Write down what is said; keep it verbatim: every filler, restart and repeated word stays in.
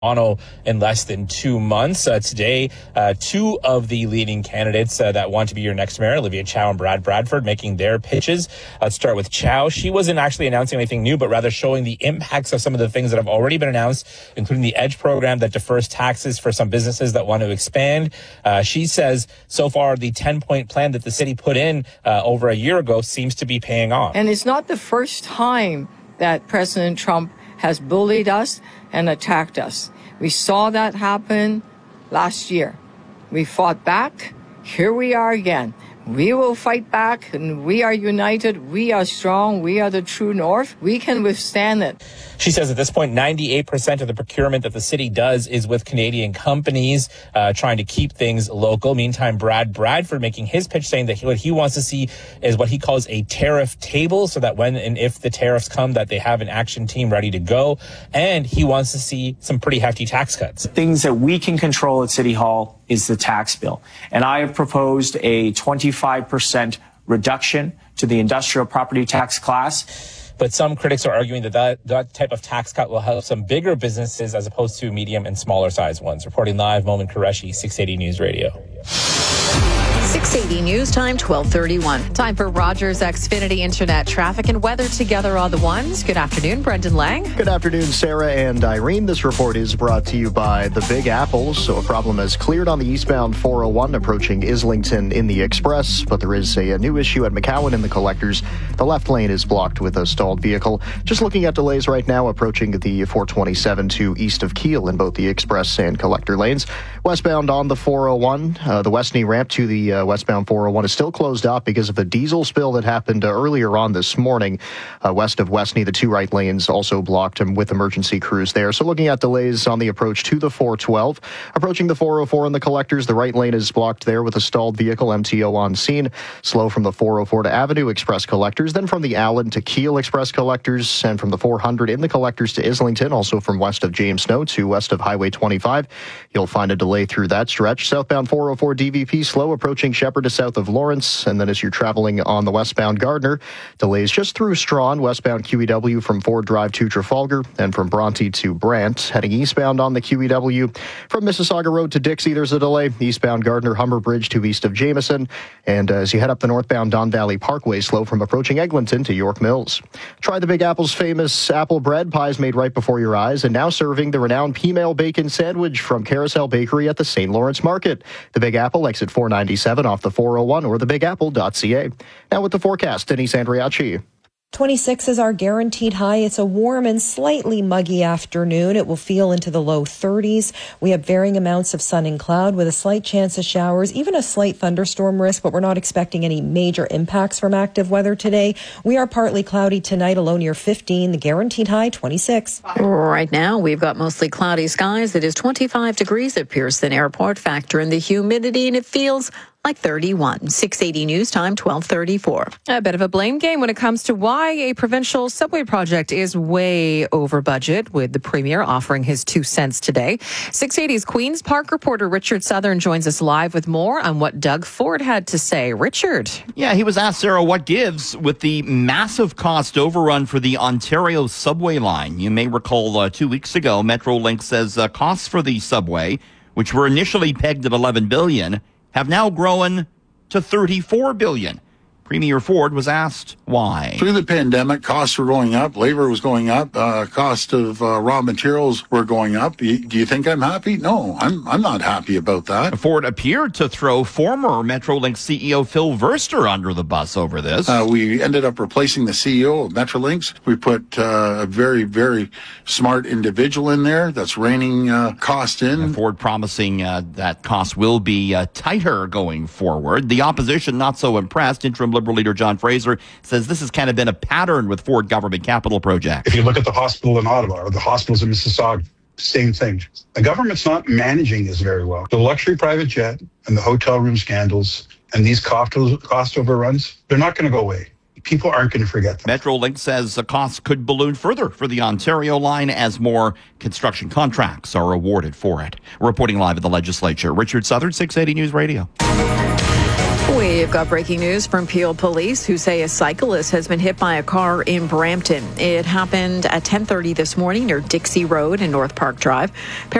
Toronto in less than two months. Uh, today, uh, two of the leading candidates uh, that want to be your next mayor, Olivia Chow and Brad Bradford, making their pitches. Let's start with Chow. She wasn't actually announcing anything new, but rather showing the impacts of some of the things that have already been announced, including the EDGE program that defers taxes for some businesses that want to expand. Uh, she says so far the ten-point plan that the city put in uh, over a year ago seems to be paying off. And it's not the first time that President Trump has bullied us and attacked us. We saw that happen last year. We fought back. Here we are again. We will fight back, and we are united. We are strong. We are the true north. We can withstand it. She says at this point, ninety-eight percent of the procurement that the city does is with Canadian companies, uh, trying to keep things local. Meantime, Brad Bradford making his pitch, saying that he, what he wants to see is what he calls a tariff table, so that when and if the tariffs come, that they have an action team ready to go. And he wants to see some pretty hefty tax cuts. Things that we can control at City Hall is the tax bill. And I have proposed a twenty-five percent reduction to the industrial property tax class. But some critics are arguing that, that that type of tax cut will help some bigger businesses as opposed to medium and smaller sized ones. Reporting live, Momin Qureshi, six eighty News Radio. six eighty News Time, twelve thirty-one. Time for Rogers Xfinity Internet traffic and weather together on the ones. Good afternoon, Brendan Lang. Good afternoon, Sarah and Irene. This report is brought to you by the Big Apple. So a problem has cleared on the eastbound four oh one approaching Islington in the Express, but there is a, a new issue at McCowan in the Collectors. The left lane is blocked with a stalled vehicle. Just looking at delays right now approaching the four twenty-seven to east of Keele in both the Express and Collector lanes. Westbound on the four oh one, uh, the Westney ramp to the uh, westbound four oh one is still closed up because of a diesel spill that happened uh, earlier on this morning. Uh, west of Westney, the two right lanes also blocked um, with emergency crews there. So looking at delays on the approach to the four twelve. Approaching the four oh four in the Collectors, the right lane is blocked there with a stalled vehicle, M T O on scene. Slow from the four oh four to Avenue Express Collectors, then from the Allen to Keele Express Collectors, and from the four hundred in the Collectors to Islington, also from west of James Snow to west of Highway twenty-five. You'll find a delay through that stretch. Southbound four oh four D V P slow approaching Shepherd to south of Lawrence, and then as you're traveling on the westbound Gardner, delays just through Strawn, westbound Q E W from Ford Drive to Trafalgar, and from Bronte to Brant. Heading eastbound on the Q E W from Mississauga Road to Dixie, there's a delay. Eastbound Gardner Humber Bridge to east of Jameson, and uh, as you head up the northbound Don Valley Parkway, slow from approaching Eglinton to York Mills. Try the Big Apple's famous apple bread, pies made right before your eyes, and now serving the renowned P-Mail Bacon Sandwich from Carousel Bakery at the Saint Lawrence Market. The Big Apple, exit four ninety-seven off the four oh one or the big apple dot c a. Now with the forecast, Denise Andriacci. twenty-six is our guaranteed high. It's a warm and slightly muggy afternoon. It will feel into the low thirties. We have varying amounts of sun and cloud with a slight chance of showers, even a slight thunderstorm risk, but we're not expecting any major impacts from active weather today. We are partly cloudy tonight, a low near fifteen, the guaranteed high twenty-six. Right now, we've got mostly cloudy skies. It is twenty-five degrees at Pearson Airport. Factor in the humidity, and it feels like thirty-one. six eighty News Time, twelve thirty-four. A bit of a blame game when it comes to why a provincial subway project is way over budget, with the Premier offering his two cents today. six eighty's Queen's Park reporter Richard Southern joins us live with more on what Doug Ford had to say. Richard. Yeah, he was asked, Sarah, what gives with the massive cost overrun for the Ontario subway line. You may recall uh, two weeks ago, Metrolink says uh, costs for the subway, which were initially pegged at eleven billion dollars, have now grown to thirty-four billion dollars. Premier Ford was asked why. Through the pandemic, costs were going up, labor was going up, uh, cost of uh, raw materials were going up. Do you, do you think I'm happy? No, I'm I'm not happy about that. Ford appeared to throw former Metrolink C E O Phil Verster under the bus over this. Uh, we ended up replacing the C E O of Metrolinx. We put uh, a very, very smart individual in there that's reining uh, cost in. And Ford promising uh, that costs will be uh, tighter going forward. The opposition not so impressed. Interim Liberal leader John Fraser says this has kind of been a pattern with Ford government capital projects. If you look at the hospital in Ottawa or the hospitals in Mississauga, same thing. The government's not managing this very well. The luxury private jet and the hotel room scandals and these cost, cost overruns, they're not going to go away. People aren't going to forget them. Metrolink says the costs could balloon further for the Ontario line as more construction contracts are awarded for it. Reporting live at the legislature, Richard Southern, six eighty News Radio. We We've got breaking news from Peel Police, who say a cyclist has been hit by a car in Brampton. It happened at ten thirty this morning near Dixie Road and North Park Drive.